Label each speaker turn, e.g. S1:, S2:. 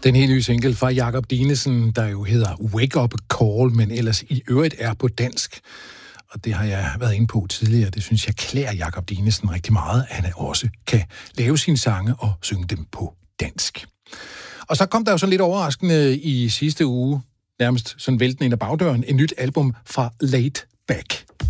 S1: Den helt nye single fra Jakob Dinesen, der jo hedder Wake Up Call, men ellers i øvrigt er på dansk. Og det har jeg været inde på tidligere. Det synes jeg klæder Jakob Dinesen rigtig meget, at han også kan lave sine sange og synge dem på dansk. Og så kom der jo sådan lidt overraskende i sidste uge, nærmest sådan væltende ind ad bagdøren, et nyt album fra Laid Back.